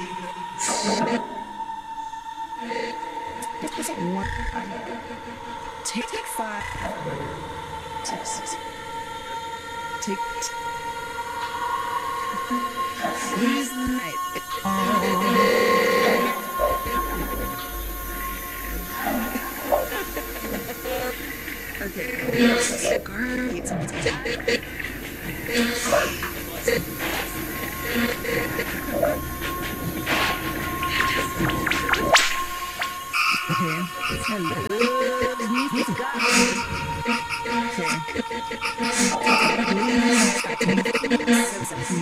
One. Take 5. 6. Take. Where's the night? Okay. Girl, eat something. Okay. Hello.